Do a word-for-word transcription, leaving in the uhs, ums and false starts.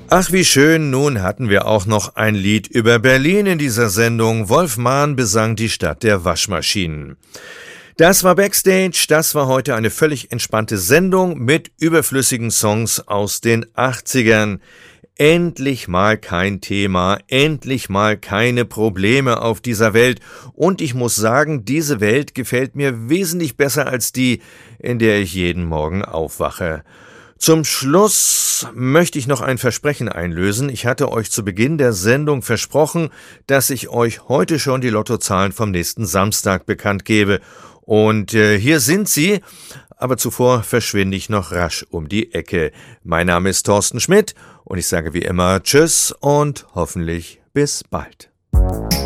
Ach, wie schön, nun hatten wir auch noch ein Lied über Berlin in dieser Sendung. Wolf Mahn besang die Stadt der Waschmaschinen. Das war Backstage, das war heute eine völlig entspannte Sendung mit überflüssigen Songs aus den achtzigern. Endlich mal kein Thema, endlich mal keine Probleme auf dieser Welt. Und ich muss sagen, diese Welt gefällt mir wesentlich besser als die, in der ich jeden Morgen aufwache. Zum Schluss möchte ich noch ein Versprechen einlösen. Ich hatte euch zu Beginn der Sendung versprochen, dass ich euch heute schon die Lottozahlen vom nächsten Samstag bekannt gebe. Und äh, hier sind sie, aber zuvor verschwinde ich noch rasch um die Ecke. Mein Name ist Thorsten Schmidt und ich sage wie immer Tschüss und hoffentlich bis bald.